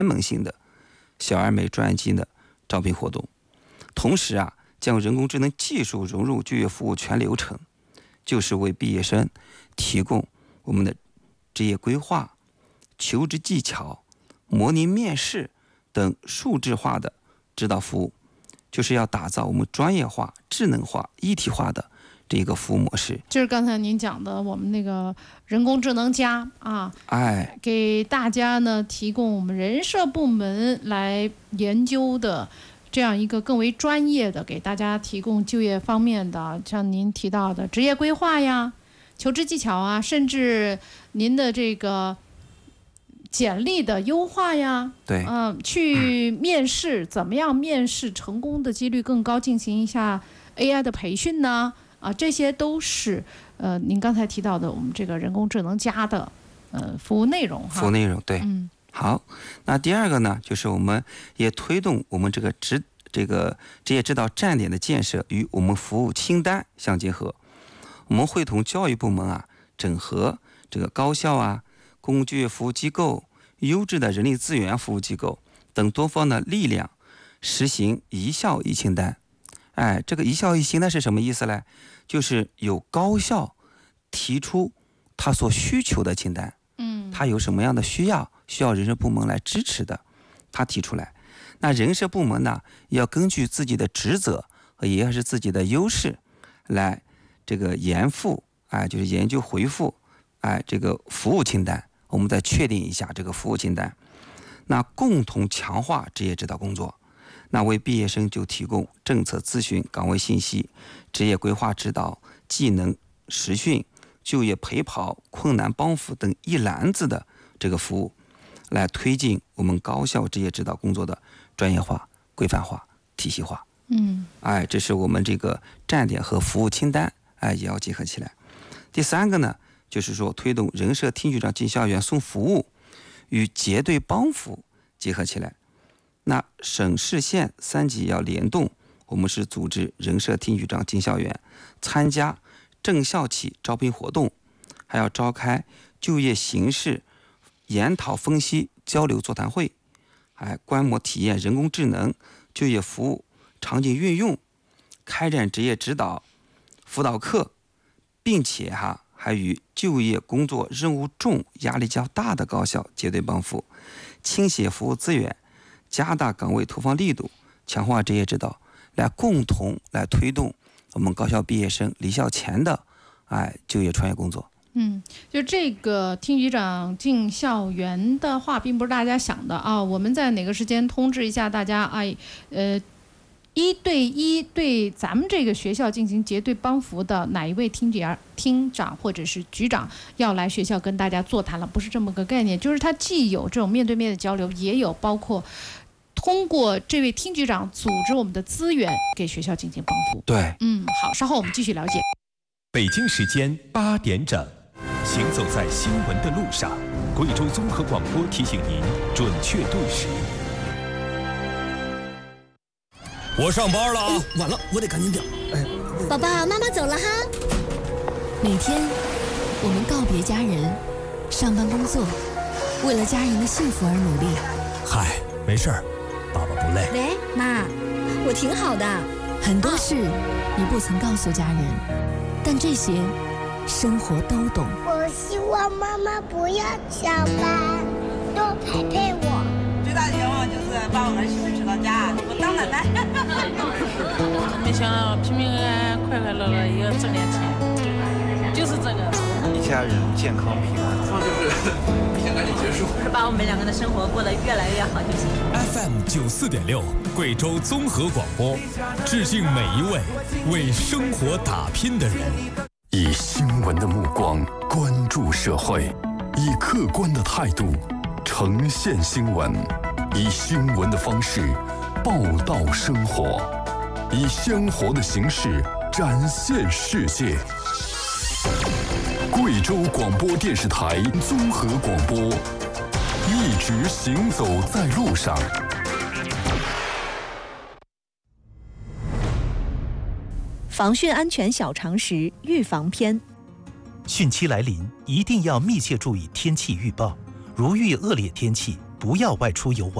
门性的小而美专辑的招聘活动，同时啊，将人工智能技术融入就业服务全流程，就是为毕业生提供我们的职业规划、求职技巧、模拟面试等数字化的指导服务，就是要打造我们专业化、智能化、一体化的这一个服务模式。 就是刚才您讲的我们那个人工智能加啊，给大家呢提供我们人社部门来研究的这样一个更为专业的，给大家提供就业方面的，像您提到的职业规划呀、求职技巧啊，甚至您的这个简历的优化呀， 对， 去面试怎么样面试成功的几率更高，进行一下 AI 的培训呢？这些都是您刚才提到的我们这个人工智能加的服务内容哈。 服务内容对，好。那第二个呢，就是我们也推动我们这个职业指导站点的建设与我们服务清单相结合。我们会同教育部门啊，整合这个高校啊、公共就业服务机构、优质的人力资源服务机构等多方的力量，实行一校一清单。这个一校一清单是什么意思呢？就是有高校提出他所需求的清单，他有什么样的需要人社部门来支持的，他提出来。那人社部门呢，要根据自己的职责也是自己的优势来这个研复，就是研究回复，这个服务清单，我们再确定一下这个服务清单，那共同强化职业指导工作。那为毕业生就提供政策咨询、岗位信息、职业规划指导、技能实训、就业陪跑、困难帮扶等一篮子的这个服务，来推进我们高校职业指导工作的专业化、规范化、体系化。这是我们这个站点和服务清单，也要结合起来。第三个呢，就是说推动人社厅局长进校园送服务与结对帮扶结合起来。那省市县3级要联动，我们是组织人社厅局长进校园，参加正校企招聘活动，还要召开就业形势研讨分析交流座谈会，观摩体验人工智能就业服务场景运用，开展职业指导辅导课，并且还与就业工作任务重、压力较大的高校结对帮扶，倾斜服务资源，加大岗位投放力度，强化职业指导，来共同来推动我们高校毕业生离校前的就业创业工作。 就这个厅局长进校园的话，并不是大家想的我们在哪个时间通知一下大家一对一对咱们这个学校进行结对帮扶的哪一位厅长或者是局长要来学校跟大家座谈了，不是这么个概念，就是他既有这种面对面的交流，也有包括通过这位厅局长组织我们的资源给学校进行帮扶。 对， 好，稍后我们继续了解。 北京时间8点整，行走在新闻的路上，贵州综合广播提醒您准确对时。 我上班了啊！ 晚了，我得赶紧点。 宝宝，妈妈走了哈。每天，我们告别家人，上班工作，为了家人的幸福而努力。 嗨，没事儿，爸爸不累。 喂，妈，我挺好的。很多事你不曾告诉家人，但这些生活都懂。 我希望妈妈不要加班，多陪陪我。 最大的愿望就是把我儿媳妇娶到家，我当奶奶。 没想到平平安安、快快乐乐也挣点钱，就是这个。 一家人健康平安，就是不行，赶紧结束。 是把我们2个的生活过得越来越好就行。 FM 94.6，贵州综合广播，致敬每一位为生活打拼的人。 以新闻的目光关注社会，以客观的态度呈现新闻，以新闻的方式报道生活，以鲜活的形式展现世界。贵州广播电视台综合广播，一直行走在路上。 防汛安全小常识预防篇。 汛期来临，一定要密切注意天气预报。如遇恶劣天气， 不要外出游玩。